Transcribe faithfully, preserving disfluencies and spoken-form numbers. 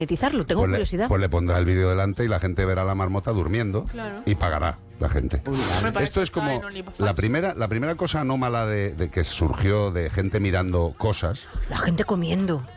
monetizarlo, tengo Pues le, curiosidad. pues le pondrá el vídeo delante y la gente verá la marmota durmiendo Claro. y pagará la gente. Me parece Esto es que está como en OnlyFans. la primera, la primera cosa anómala de, de que surgió de gente mirando cosas. La gente comiendo.